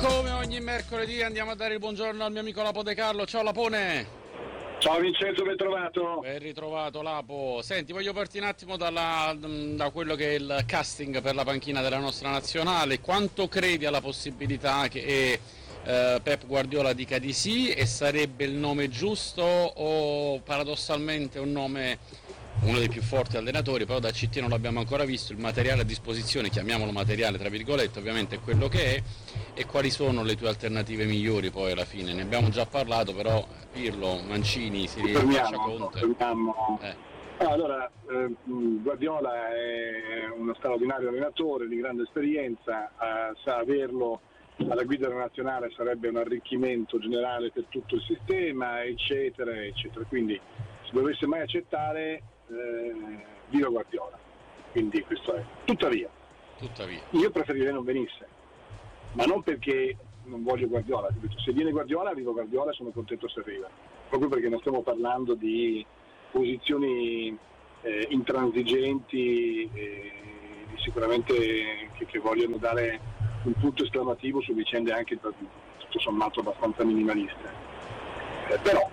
Come ogni mercoledì andiamo a dare il buongiorno al mio amico Lapo De Carlo. Ciao Lapone! Ciao Vincenzo, ben trovato. Ben ritrovato Lapo. Senti, voglio partire un attimo da quello che è il casting per la panchina della nostra nazionale. Quanto credi alla possibilità che Pep Guardiola dica di sì e sarebbe il nome giusto o paradossalmente un nome, uno dei più forti allenatori, però da CT non l'abbiamo ancora visto, il materiale a disposizione, chiamiamolo materiale tra virgolette, ovviamente è quello che è, e quali sono le tue alternative migliori poi alla fine? Ne abbiamo già parlato, però Pirlo, Mancini, si rifaccia Conte. Allora, Guardiola è uno straordinario allenatore di grande esperienza, sa averlo alla guida della nazionale sarebbe un arricchimento generale per tutto il sistema, eccetera, eccetera. Quindi se dovesse mai accettare, viva Guardiola. Quindi questo è. Tuttavia, io preferirei non venisse, ma non perché non voglio Guardiola. Se viene Guardiola, vivo Guardiola e sono contento se arriva. Proprio perché non stiamo parlando di posizioni intransigenti, sicuramente che vogliono dare un punto esclamativo su vicende anche tutto sommato abbastanza minimaliste. Però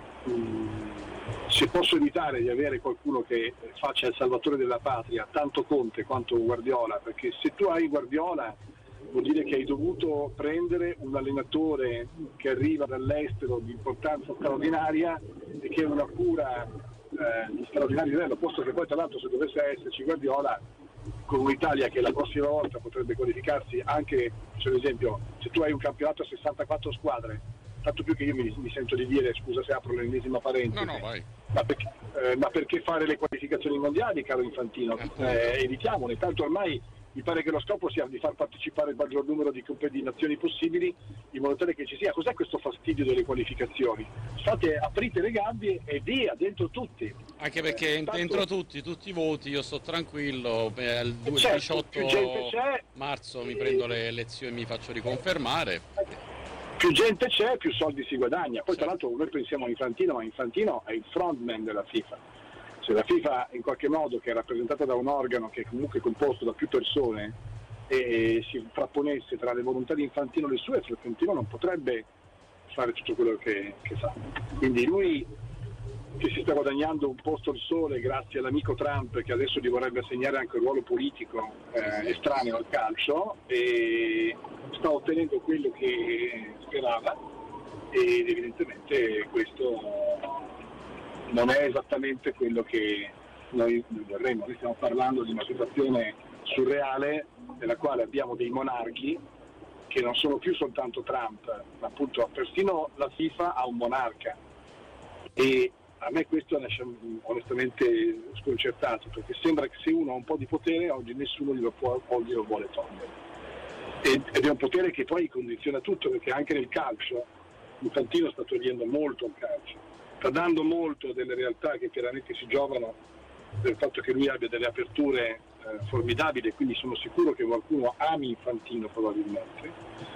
se posso evitare di avere qualcuno che faccia il salvatore della patria, tanto Conte quanto Guardiola, perché se tu hai Guardiola vuol dire che hai dovuto prendere un allenatore che arriva dall'estero di importanza straordinaria e che è una cura di straordinario livello, posto che poi tra l'altro se dovesse esserci Guardiola con un'Italia che la prossima volta potrebbe qualificarsi anche, per esempio, se tu hai un campionato a 64 squadre, tanto più che io mi sento di dire, scusa se apro l'ennesima parentesi, vai. Ma perché fare le qualificazioni mondiali, caro Infantino? Evitiamone, tanto ormai mi pare che lo scopo sia di far partecipare il maggior numero di nazioni possibili in modo tale che ci sia. Cos'è questo fastidio delle qualificazioni? Aprite le gabbie e via, dentro tutti. Anche perché dentro tutti i voti, io sto tranquillo, il 18 marzo mi prendo le elezioni e mi faccio riconfermare. Più gente c'è, più soldi si guadagna. Poi tra l'altro noi pensiamo a Infantino, ma Infantino è il frontman della FIFA. Se la FIFA in qualche modo, che è rappresentata da un organo che è comunque composto da più persone, e si frapponesse tra le volontà di Infantino e le sue, Infantino non potrebbe fare tutto quello che fa. Quindi lui, che si sta guadagnando un posto al sole grazie all'amico Trump, che adesso gli vorrebbe assegnare anche un ruolo politico estraneo al calcio, e sta ottenendo quello che sperava, ed evidentemente questo non è esattamente quello che noi vorremmo. Noi stiamo parlando di una situazione surreale nella quale abbiamo dei monarchi che non sono più soltanto Trump, ma appunto persino la FIFA ha un monarca, e a me questo lascia onestamente sconcertato, perché sembra che se uno ha un po' di potere oggi nessuno glielo può o glielo vuole togliere, ed è un potere che poi condiziona tutto, perché anche nel calcio Infantino sta togliendo molto al calcio, sta dando molto delle realtà che chiaramente si giovano del fatto che lui abbia delle aperture formidabili, quindi sono sicuro che qualcuno ami Infantino probabilmente,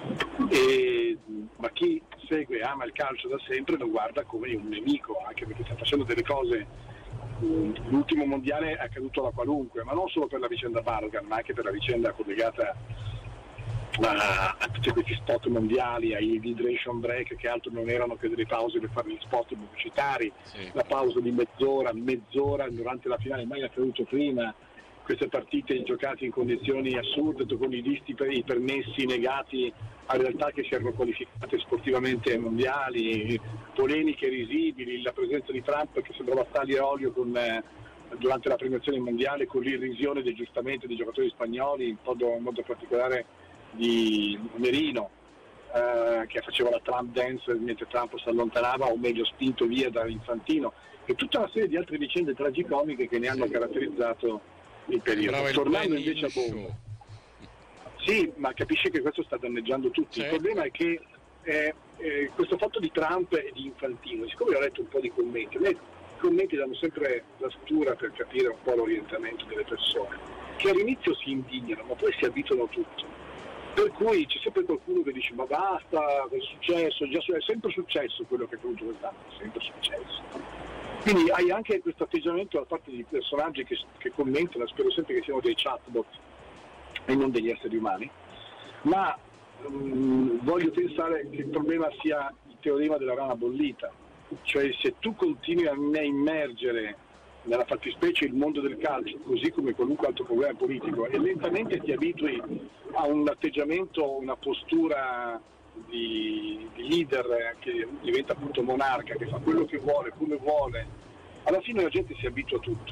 ma chi segue e ama il calcio da sempre lo guarda come un nemico, anche perché sta facendo delle cose. L'ultimo mondiale è accaduto alla qualunque, ma non solo per la vicenda Bargan, ma anche per la vicenda collegata a tutti questi spot mondiali, ai hydration break, che altro non erano che delle pause per fare gli spot pubblicitari, la pausa di mezz'ora durante la finale, mai accaduto prima, queste partite giocate in condizioni assurde, con i visti per i permessi negati a realtà che si erano qualificate sportivamente ai mondiali, polemiche risibili, la presenza di Trump che sembrava stagli e olio durante la premiazione mondiale, con l'irrisione del giustamento dei giocatori spagnoli, in modo particolare di Merino, che faceva la Trump dance mentre Trump si allontanava, o meglio spinto via da Infantino, e tutta una serie di altre vicende tragicomiche che ne hanno caratterizzato il periodo. Tornando invece a Bomba, sì, ma capisce che questo sta danneggiando tutti. Il problema è che questo fatto di Trump e di Infantino, siccome ho letto un po' di commenti, i commenti danno sempre la stura per capire un po' l'orientamento delle persone, che all'inizio si indignano ma poi si abituano a tutto. Per cui c'è sempre qualcuno che dice ma basta, è successo, è sempre successo quello che è accaduto quest'anno, è sempre successo. Quindi hai anche questo atteggiamento da parte di personaggi che commentano, spero sempre che siano dei chatbot e non degli esseri umani, ma voglio pensare che il problema sia il teorema della rana bollita, cioè se tu continui a immergere nella fattispecie il mondo del calcio, così come qualunque altro problema politico, e lentamente ti abitui a un atteggiamento, una postura di leader che diventa appunto monarca, che fa quello che vuole, come vuole, alla fine la gente si abitua a tutto.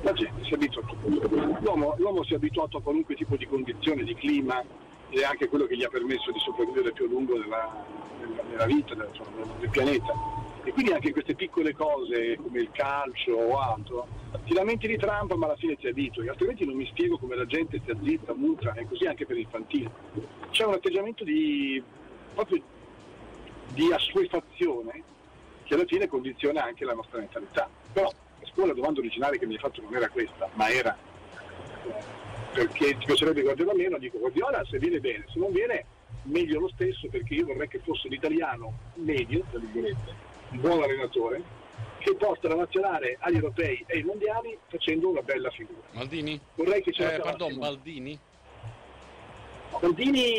L'uomo si è abituato a qualunque tipo di condizione, di clima, ed è anche quello che gli ha permesso di sopravvivere più a lungo nella vita, del pianeta. E quindi anche queste piccole cose come il calcio o altro, ti lamenti di Trump ma alla fine ti abitui, altrimenti non mi spiego come la gente stia zitta, muta, e così anche per il infantile. C'è un atteggiamento proprio di assuefazione che alla fine condiziona anche la nostra mentalità. Però la domanda originale che mi hai fatto non era questa, ma era perché ti piacerebbe Guardiola meno. Dico Guardiola se viene bene, se non viene meglio lo stesso, perché io vorrei che fosse l'italiano medio, tra virgolette, un buon allenatore che porta la nazionale agli europei e ai mondiali facendo una bella figura. Maldini? Vorrei che Baldini? Maldini